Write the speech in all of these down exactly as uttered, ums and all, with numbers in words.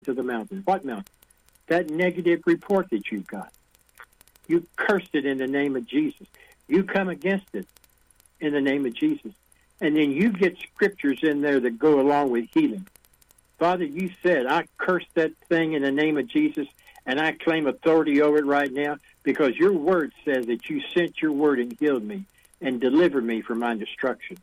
to the mountain. What mountain? That negative report that you've got. You cursed it in the name of Jesus. You come against it in the name of Jesus. And then you get scriptures in there that go along with healing. Father, you said, I curse that thing in the name of Jesus, and I claim authority over it right now because your word says that you sent your word and healed me and delivered me from my destruction.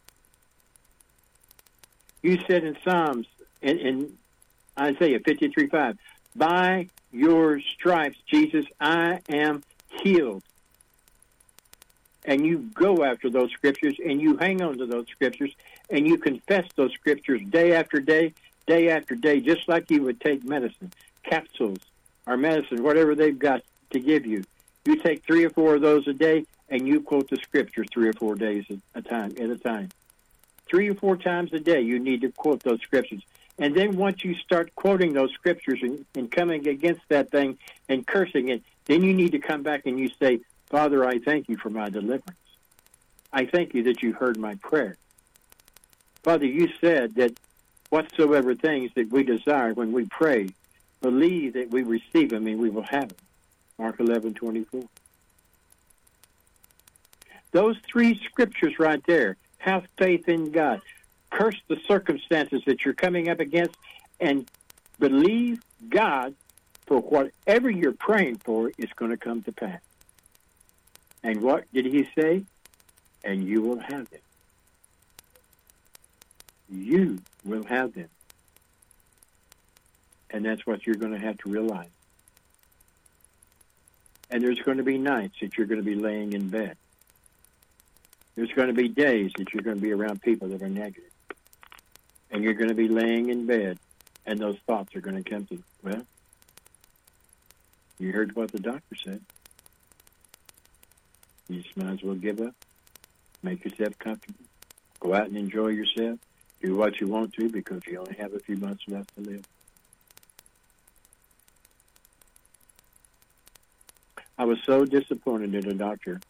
You said in Psalms, in, in Isaiah fifty-three five, by your stripes, Jesus, I am healed. And you go after those scriptures, and you hang on to those scriptures, and you confess those scriptures day after day, day after day, just like you would take medicine, capsules, or medicine, whatever they've got to give you. You take three or four of those a day, and you quote the scripture three or four days at a time. At a time. Three or four times a day, you need to quote those scriptures. And then once you start quoting those scriptures and, and coming against that thing and cursing it, then you need to come back and you say, Father, I thank you for my deliverance. I thank you that you heard my prayer. Father, you said that whatsoever things that we desire when we pray, believe that we receive them and we will have them. Mark eleven twenty-four. Those three scriptures right there, have faith in God. Curse the circumstances that you're coming up against and believe God for whatever you're praying for is going to come to pass. And what did he say? And you will have them. You will have them. And that's what you're going to have to realize. And there's going to be nights that you're going to be laying in bed. There's going to be days that you're going to be around people that are negative. And you're going to be laying in bed, and those thoughts are going to come to you. Well, you heard what the doctor said. You just might as well give up. Make yourself comfortable. Go out and enjoy yourself. Do what you want to because you only have a few months left to live. I was so disappointed in a doctor.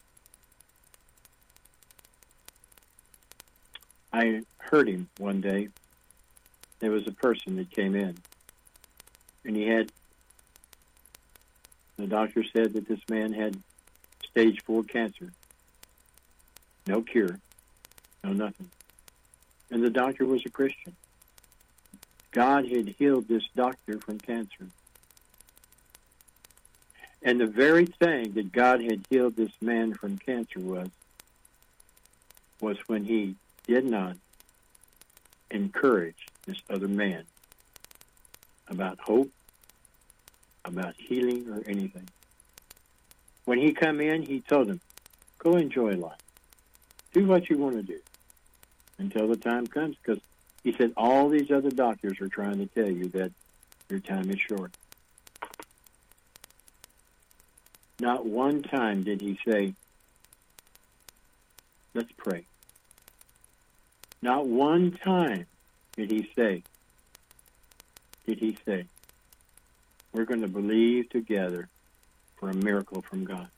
I heard him one day. There was a person that came in, and he had, the doctor said that this man had stage four cancer. No cure, no nothing. And the doctor was a Christian. God had healed this doctor from cancer. And the very thing that God had healed this man from cancer was, was when he did not encourage this other man about hope, about healing, or anything. When he come in, he told him, go enjoy life. Do what you want to do until the time comes, because he said all these other doctors are trying to tell you that your time is short. Not one time did he say, let's pray. Not one time did he say, did he say, we're going to believe together for a miracle from God.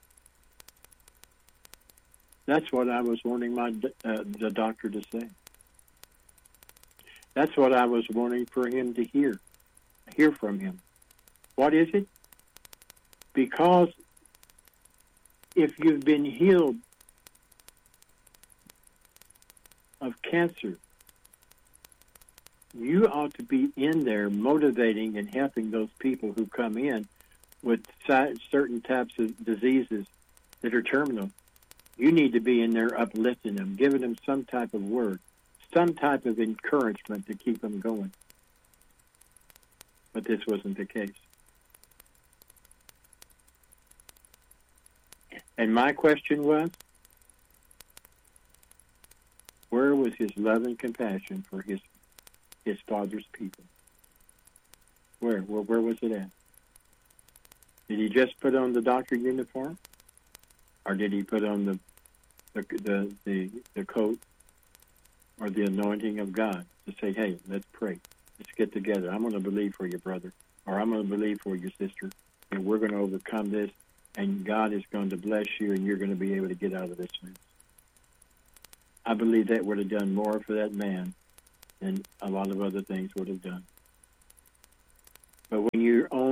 That's what I was wanting my uh, the doctor to say. That's what I was wanting for him to hear, hear from him. What is it? Because if you've been healed of cancer, you ought to be in there motivating and helping those people who come in with certain types of diseases that are terminal. You need to be in there uplifting them, giving them some type of word, some type of encouragement to keep them going. But this wasn't the case. And my question was, where was his love and compassion for his his father's people? Where? Where, where was it at? Did he just put on the doctor uniform? Or did he put on the the the, the, the coat or the anointing of God to say, hey, let's pray. Let's get together. I'm going to believe for you, brother. Or I'm going to believe for you, sister. And we're going to overcome this. And God is going to bless you, and you're going to be able to get out of this mess. I believe that would have done more for that man than a lot of other things would have done.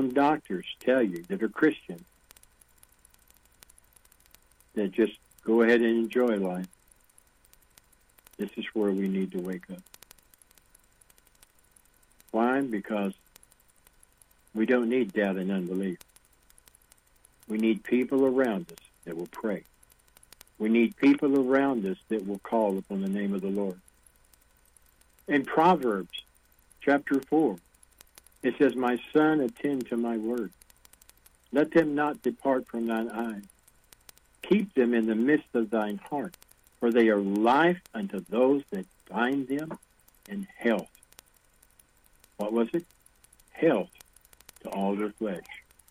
some doctors tell you that are Christians that just go ahead and enjoy life. This is where we need to wake up. Why? Because we don't need doubt and unbelief. We need people around us that will pray. We need people around us that will call upon the name of the Lord. In Proverbs chapter four, it says, "My son, attend to my word. Let them not depart from thine eyes. Keep them in the midst of thine heart, for they are life unto those that find them, and health." What was it? Health to all their flesh.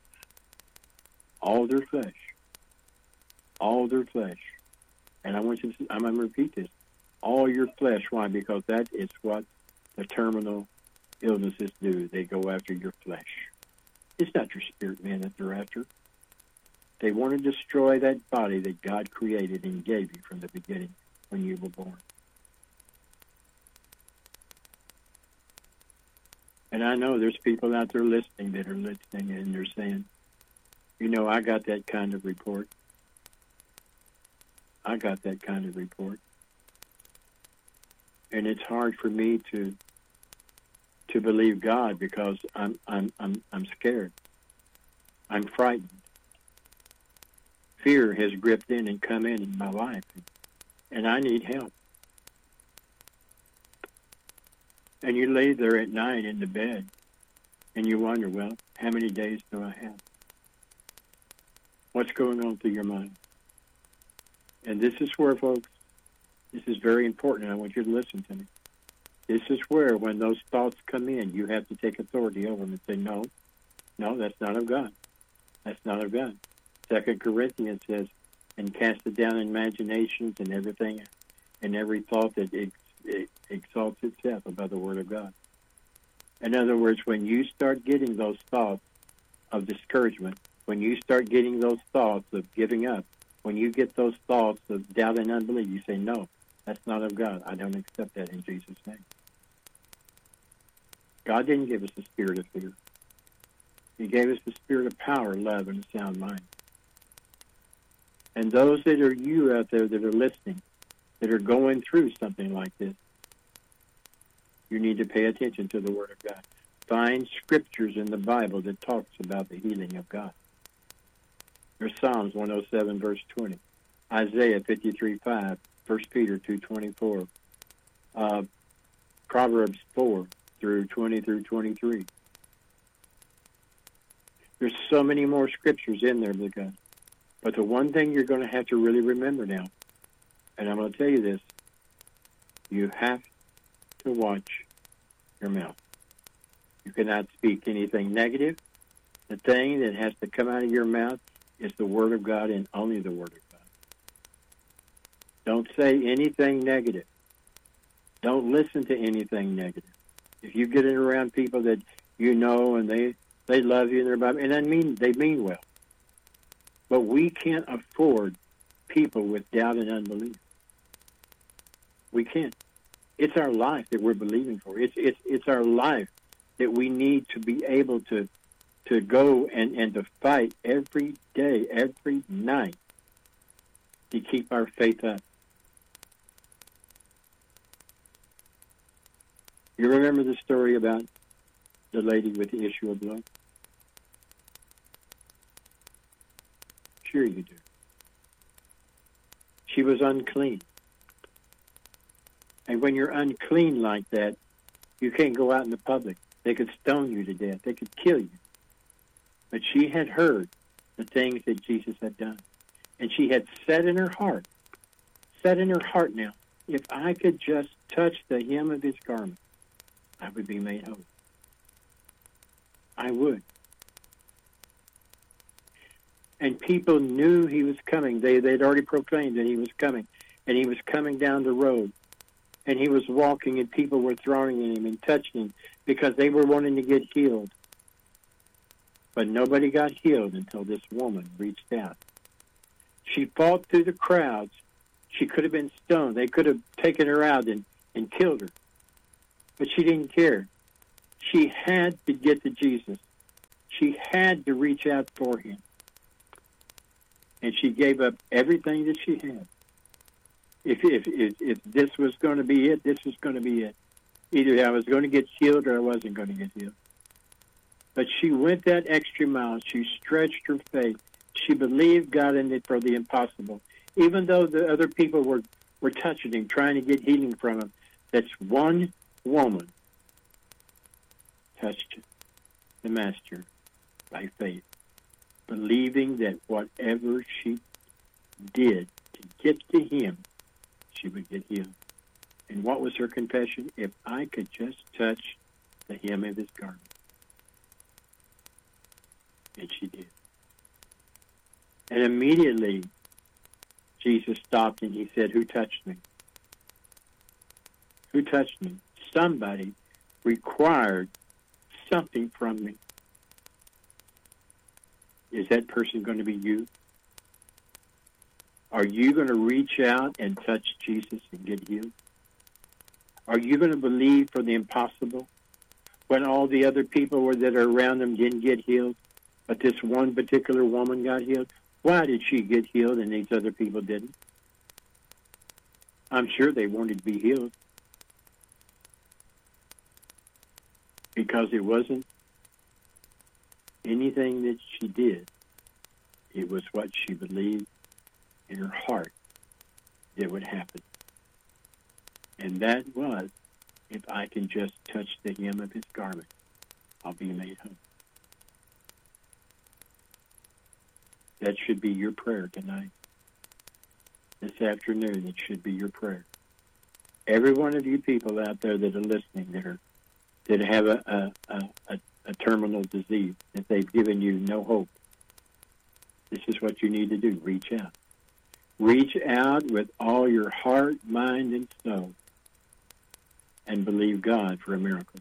All their flesh. All their flesh. And I want you to, I'm going to repeat this. All your flesh. Why? Because that is what the terminal illnesses do. They go after your flesh. It's not your spirit, man, that they're after. They want to destroy that body that God created and gave you from the beginning when you were born. And I know there's people out there listening that are listening and they're saying, you know, I got that kind of report. I got that kind of report. And it's hard for me to to believe God because I'm I'm I'm I'm scared. I'm frightened. Fear has gripped in and come in in my life, and I need help. And you lay there at night in the bed, and you wonder, well, how many days do I have? What's going on through your mind? And this is where, folks, this is very important. I want you to listen to me. This is where, when those thoughts come in, you have to take authority over them and say, no, no, that's not of God. That's not of God. Second Corinthians says, and cast it down in imaginations and everything, and every thought that ex- it exalts itself above the Word of God. In other words, when you start getting those thoughts of discouragement, when you start getting those thoughts of giving up, when you get those thoughts of doubt and unbelief, you say, no, that's not of God. I don't accept that in Jesus' name. God didn't give us the spirit of fear. He gave us the spirit of power, love, and a sound mind. And those that are you out there that are listening, that are going through something like this, you need to pay attention to the Word of God. Find scriptures in the Bible that talks about the healing of God. There's Psalms one oh seven, verse twenty. Isaiah fifty-three, five. First Peter two twenty-four. Uh, Proverbs four through twenty through twenty-three. There's so many more scriptures in there, because, but the one thing you're going to have to really remember now, and I'm going to tell you this, you have to watch your mouth. You cannot speak anything negative. The thing that has to come out of your mouth is the Word of God and only the Word of God. Don't say anything negative. Don't listen to anything negative. If you get it around people that you know and they, they love you and they're about, and I mean they mean well. But we can't afford people with doubt and unbelief. We can't. It's our life that we're believing for. It's it's it's our life that we need to be able to to go and, and to fight every day, every night, to keep our faith up. You remember the story about the lady with the issue of blood? Sure you do. She was unclean. And when you're unclean like that, you can't go out in the public. They could stone you to death. They could kill you. But she had heard the things that Jesus had done. And she had said in her heart, said in her heart now, if I could just touch the hem of his garment, I would be made whole. I would. And people knew he was coming. They, they'd already proclaimed that he was coming. And he was coming down the road. And he was walking, and people were throwing him and touching him because they were wanting to get healed. But nobody got healed until this woman reached out. She fought through the crowds. She could have been stoned. They could have taken her out and, and killed her. But she didn't care. She had to get to Jesus. she had to reach out for him. And she gave up everything that she had. If, if, if, if this was going to be it, this was going to be it. Either I was going to get healed or I wasn't going to get healed. But she went that extra mile. She stretched her faith. She believed God in it for the impossible. Even though the other people were, were touching him, trying to get healing from him, that's one woman touched the Master by faith, believing that whatever she did to get to him, she would get healed. And what was her confession? If I could just touch the hem of his garment. And she did. And immediately, Jesus stopped and he said, who touched me? Who touched me? Somebody required something from me. Is that person going to be you? Are you going to reach out and touch Jesus and get healed? Are you going to believe for the impossible when all the other people were that are around them didn't get healed, but this one particular woman got healed? Why did she get healed and these other people didn't? I'm sure they wanted to be healed because it wasn't anything that she did. It was what she believed in her heart that would happen. And that was, if I can just touch the hem of his garment, I'll be made whole. That should be your prayer tonight. This afternoon, it should be your prayer. Every one of you people out there that are listening, that are that have a, a, a, a terminal disease, that they've given you no hope, this is what you need to do. Reach out. Reach out with all your heart, mind, and soul, and believe God for a miracle.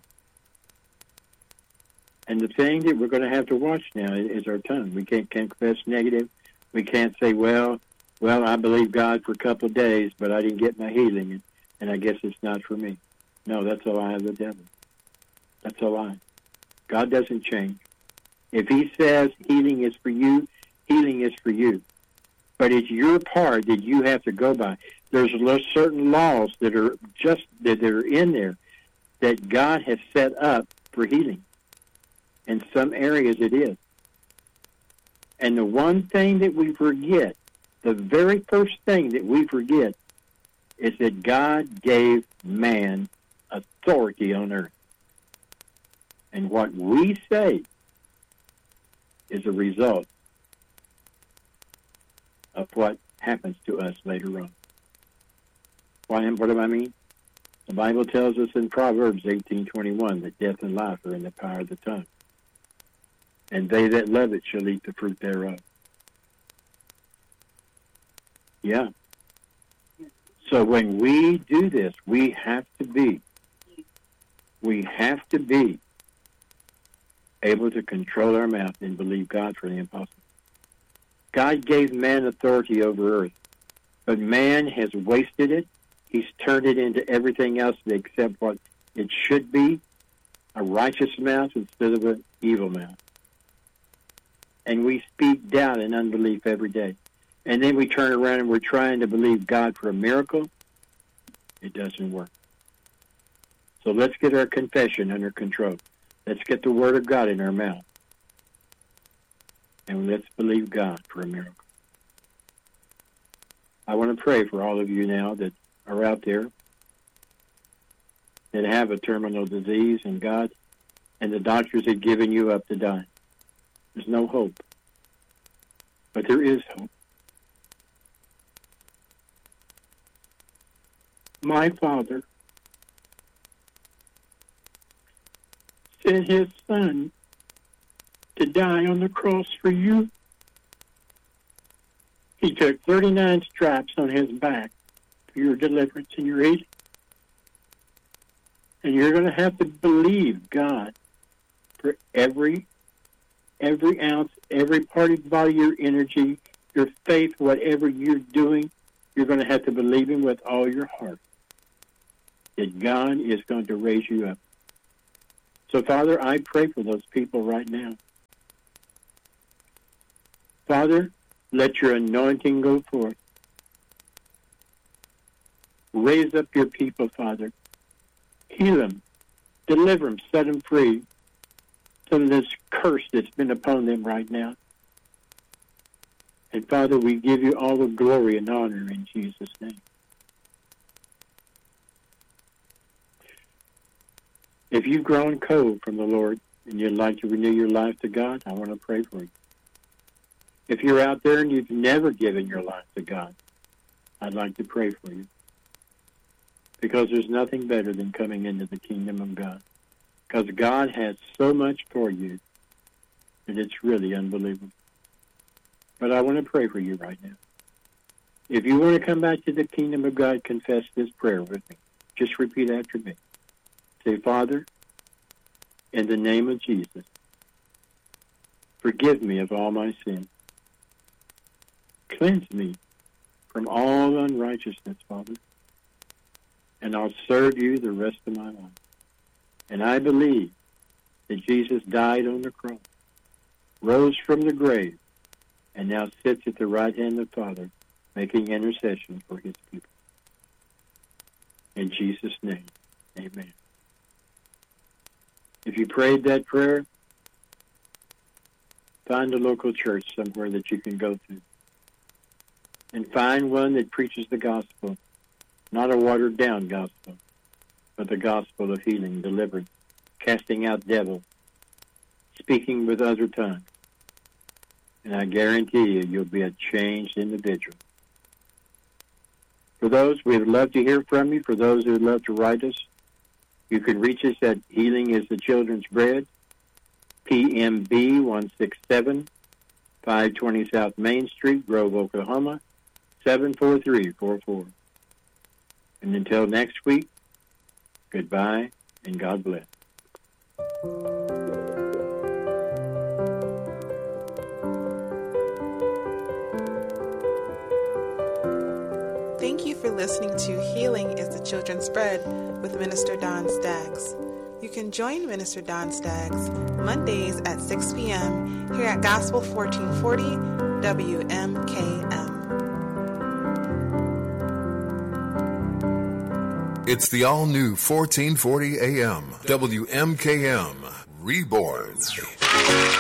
And the thing that we're going to have to watch now is our tongue. We can't, can't confess negative. We can't say, well, well, I believe God for a couple of days, but I didn't get my healing, and, and I guess it's not for me. No, that's a lie of the devil. That's a lie. God doesn't change. If he says healing is for you, healing is for you. But it's your part that you have to go by. There's certain laws that are just that are in there that God has set up for healing. In some areas it is. And the one thing that we forget, the very first thing that we forget, is that God gave man authority on earth. And what we say is a result of what happens to us later on. Why, what do I mean? The Bible tells us in Proverbs eighteen twenty-one that death and life are in the power of the tongue. And they that love it shall eat the fruit thereof. Yeah. So when we do this, we have to be, we have to be able to control our mouth and believe God for the impossible. God gave man authority over earth, but man has wasted it. He's turned it into everything else except what it should be, a righteous mouth instead of an evil mouth. And we speak doubt and unbelief every day. And then we turn around and we're trying to believe God for a miracle. It doesn't work. So let's get our confession under control. Let's get the Word of God in our mouth. And let's believe God for a miracle. I want to pray for all of you now that are out there that have a terminal disease, and God and the doctors have given you up to die. There's no hope. But there is hope. My Father sent his Son to die on the cross for you. He took thirty-nine stripes on his back for your deliverance and your healing. And you're going to have to believe God for every every ounce, every part of your body, your energy, your faith, whatever you're doing, you're going to have to believe him with all your heart that God is going to raise you up. So, Father, I pray for those people right now Father, let your anointing go forth. Raise up your people, Father. Heal them. Deliver them. Set them free from this curse that's been upon them right now. And Father, we give you all the glory and honor in Jesus' name. If you've grown cold from the Lord and you'd like to renew your life to God, I want to pray for you. If you're out there and you've never given your life to God, I'd like to pray for you. Because there's nothing better than coming into the kingdom of God. Because God has so much for you that it's really unbelievable. But I want to pray for you right now. If you want to come back to the kingdom of God, confess this prayer with me. Just repeat after me. Say, Father, in the name of Jesus, forgive me of all my sins. Cleanse me from all unrighteousness, Father, and I'll serve you the rest of my life. And I believe that Jesus died on the cross, rose from the grave, and now sits at the right hand of the Father, making intercession for his people. In Jesus' name, amen. If you prayed that prayer, find a local church somewhere that you can go to. And find one that preaches the gospel, not a watered-down gospel, but the gospel of healing, deliverance, casting out devils, speaking with other tongues. And I guarantee you, you'll be a changed individual. For those, we would love to hear from you. For those who would love to write us, you can reach us at Healing is the Children's Bread, P M B one six seven, five twenty South Main Street, Grove, Oklahoma, seven four three four four. And until next week, goodbye and God bless. Thank you for listening to Healing is the Children's Bread with Minister Don Staggs. You can join Minister Don Staggs Mondays at six p.m. here at Gospel fourteen forty W M K M. It's the all-new fourteen forty A M W M K M Reborn.